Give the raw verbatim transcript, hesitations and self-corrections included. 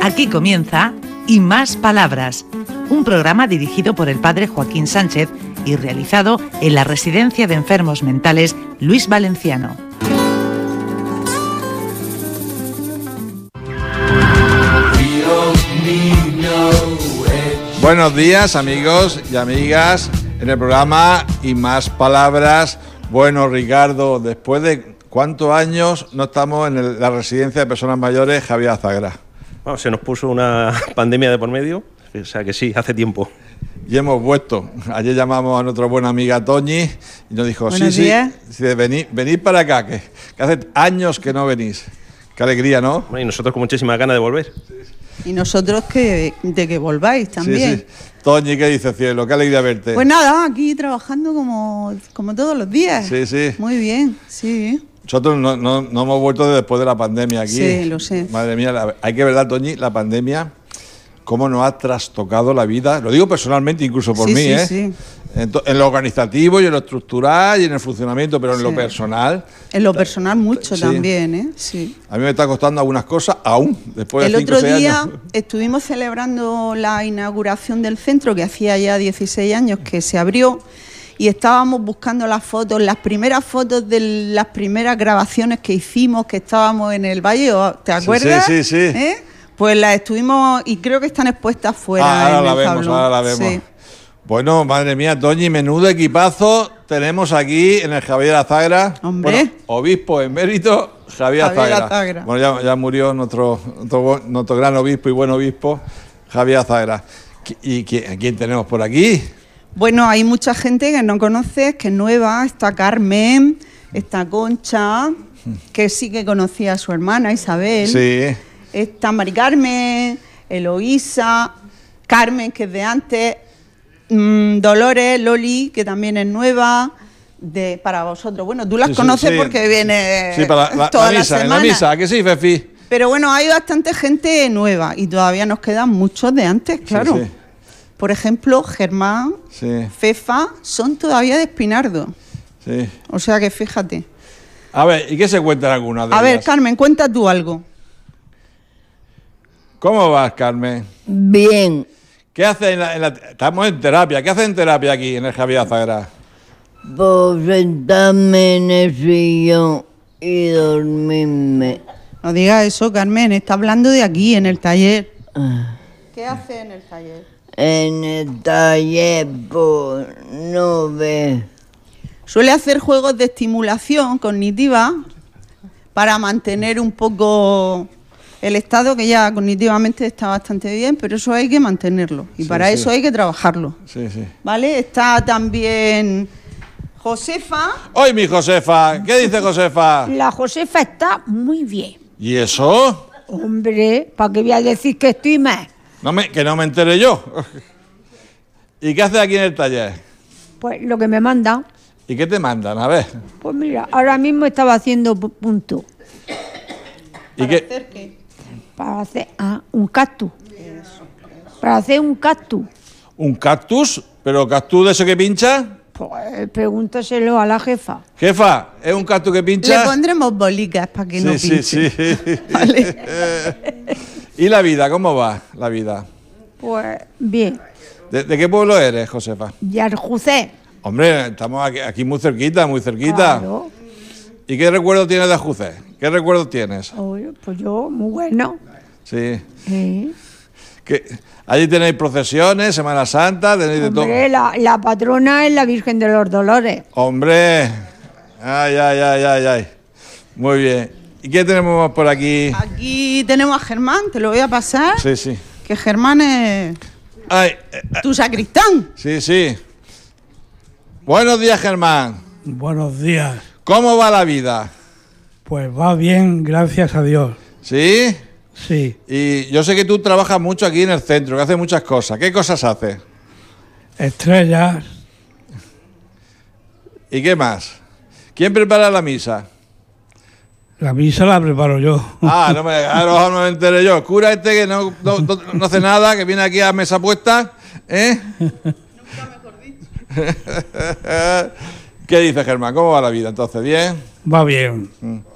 Aquí comienza Y Más Palabras, un programa dirigido por el padre Joaquín Sánchez y realizado en la Residencia de Enfermos Mentales Luis Valenciano. Buenos días, amigos y amigas, en el programa Y Más Palabras. Bueno, Ricardo, después de cuántos años no estamos en el, la Residencia de Personas Mayores Javier Azagra. Bueno, se nos puso una pandemia de por medio, o sea que sí, hace tiempo. Y hemos vuelto. Ayer llamamos a nuestra buena amiga Toñi y nos dijo, Buenos sí, días. sí, sí venid, venid para acá, que, que hace años que no venís. Qué alegría, ¿no? Bueno, y nosotros con muchísimas ganas de volver. Y nosotros que, de que volváis también. Sí, sí. Toñi, ¿qué dices, cielo? Qué alegría verte. Pues nada, aquí trabajando como, como todos los días. Sí, sí. Muy bien, sí. Nosotros no, no, no hemos vuelto después de la pandemia aquí. Sí, lo sé. Madre mía, la, hay que verdad, Toñi, la pandemia, cómo nos ha trastocado la vida. Lo digo personalmente, incluso por Sí, mí, sí, ¿eh? sí. En, to, en lo organizativo y en lo estructural y en el funcionamiento, pero en Sí. lo personal. En lo personal mucho Sí. también, ¿eh? Sí. A mí me está costando algunas cosas aún, después El de cinco otro o seis día años. estuvimos celebrando la inauguración del centro, que hacía ya dieciséis años que se abrió, y estábamos buscando las fotos, las primeras fotos de las primeras grabaciones que hicimos, que estábamos en el Valle, ¿te acuerdas? Sí, sí, sí. ¿Eh? Pues las estuvimos, y creo que están expuestas fuera. Ah, ahora en la el vemos, tablón. ahora la vemos. Sí. Bueno, madre mía, Toñi, menudo equipazo tenemos aquí en el Javier Azagra. Hombre. Bueno, obispo emérito Javier, Javier Azagra. Azagra. Bueno, ya, ya murió nuestro, nuestro, nuestro gran obispo y buen obispo, Javier Azagra. ¿Y quién, quién tenemos por aquí? Bueno, hay mucha gente que no conoces, que es nueva. Está Carmen, está Concha, que sí que conocía a su hermana Isabel. Sí. Está Mari Carmen, Eloísa, Carmen, que es de antes, mmm, Dolores, Loli, que también es nueva, de, para vosotros. Bueno, tú las Sí, sí, conoces sí. porque viene Sí, para la, toda la la misa, en semana. la misa, ¿a que sí, Fefi? Pero bueno, hay bastante gente nueva y todavía nos quedan muchos de antes, claro. Sí, sí. Por ejemplo, Germán, Sí, Fefa, son todavía de Espinardo. sí. O sea que fíjate. A ver, ¿y qué se cuentan algunas de A ver, ellas? Carmen, cuenta tú algo. ¿Cómo vas, Carmen? Bien, ¿Qué haces en la, en la- Estamos en terapia. ¿Qué haces en terapia aquí en el Javier Azagra? por sentarme en el sillón y dormirme. No digas eso, Carmen, está hablando de aquí, en el taller. Ah, ¿Qué hace en el taller? En el taller, pues, no ve. Suele hacer juegos de estimulación cognitiva para mantener un poco el estado, que ya cognitivamente está bastante bien, pero eso hay que mantenerlo y Sí, para sí. eso hay que trabajarlo. Sí, sí. ¿Vale? Está también Josefa. ¡Hoy, mi Josefa! ¿Qué dice Josefa? La Josefa está muy bien. ¿Y eso? Hombre, ¿para qué voy a decir que estoy mal? No me, que no me entere yo. ¿Y qué haces aquí en el taller? Pues lo que me mandan. ¿Y qué te mandan? A ver. Pues mira, ahora mismo estaba haciendo pu- punto ¿Y qué? ¿Hacer qué? para hacer ah, un cactus. Para hacer un cactus. ¿Un cactus? ¿Pero cactus de eso que pincha? Pues pregúntaselo a la jefa. Jefa, ¿es un cactus que Le pincha? pondremos bolicas para que no sí, pinche. sí, sí. Vale. ¿Y la vida? ¿Cómo va la vida? Pues bien. ¿De, de qué pueblo eres, Josefa? Yarjucé. Hombre, estamos aquí, aquí muy cerquita, muy cerquita. Claro. ¿Y qué recuerdo tienes de Ajusé? ¿Qué recuerdo tienes? Oye, pues yo, muy bueno. Sí. Sí. ¿Qué? Allí tenéis procesiones, Semana Santa, tenéis de todo. Hombre, la, la patrona es la Virgen de los Dolores. Hombre, ay, ay, ay, ay, ay. Muy bien. ¿Y qué tenemos más por aquí? Aquí tenemos a Germán, te lo voy a pasar. Sí, sí. Que Germán es Ay, eh, tu sacristán. sí, sí. Buenos días, Germán. Buenos días. ¿Cómo va la vida? Pues va bien, gracias a Dios. ¿Sí? Sí, Y yo sé que tú trabajas mucho aquí en el centro, que haces muchas cosas. ¿Qué cosas haces? estrellas, ¿Y qué más? ¿Quién prepara la misa? la misa la preparo yo. Ah, no me, a lo mejor no me enteré yo. El cura este que no, no, no- no hace nada, que viene aquí a mesa puesta, ¿eh? ¿Qué dice Germán? ¿Cómo va la vida entonces? ¿Bien? Va bien. Mm.